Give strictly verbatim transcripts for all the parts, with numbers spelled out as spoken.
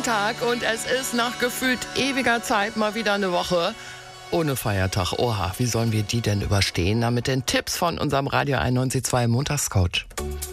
Montag und es ist nach gefühlt ewiger Zeit mal wieder eine Woche ohne Feiertag. Oha, wie sollen wir die denn überstehen? Na, mit den Tipps von unserem Radio einundneunzig Komma zwei Montagscoach.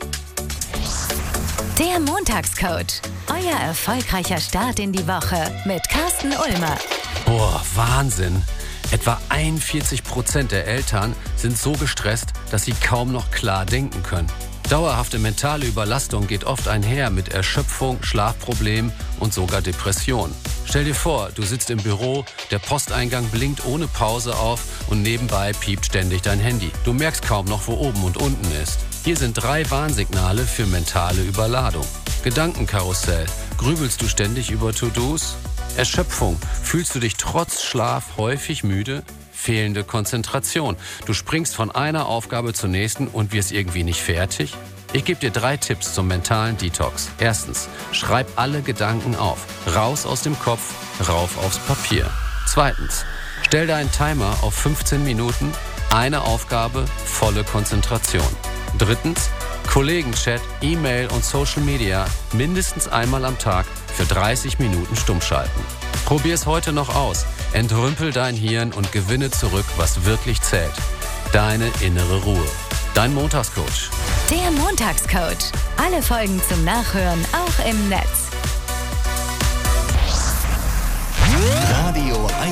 Der Montagscoach. Euer erfolgreicher Start in die Woche mit Carsten Ulmer. Boah, Wahnsinn. Etwa einundvierzig Prozent der Eltern sind so gestresst, dass sie kaum noch klar denken können. Dauerhafte mentale Überlastung geht oft einher mit Erschöpfung, Schlafproblemen und sogar Depressionen. Stell dir vor, du sitzt im Büro, der Posteingang blinkt ohne Pause auf und nebenbei piept ständig dein Handy. Du merkst kaum noch, wo oben und unten ist. Hier sind drei Warnsignale für mentale Überladung. Gedankenkarussell. Grübelst du ständig über To-Dos? Erschöpfung. Fühlst du dich trotz Schlaf häufig müde? Fehlende Konzentration. Du springst von einer Aufgabe zur nächsten und wirst irgendwie nicht fertig? Ich gebe dir drei Tipps zum mentalen Detox. Erstens, schreib alle Gedanken auf. Raus aus dem Kopf, rauf aufs Papier. Zweitens, stell deinen Timer auf fünfzehn Minuten, eine Aufgabe, volle Konzentration. Drittens, Kollegenchat, E-Mail und Social Media mindestens einmal am Tag für dreißig Minuten stummschalten. Probier es heute noch aus. Entrümpel dein Hirn und gewinne zurück, was wirklich zählt. Deine innere Ruhe. Dein Montagscoach. Der Montagscoach. Alle Folgen zum Nachhören auch im Netz.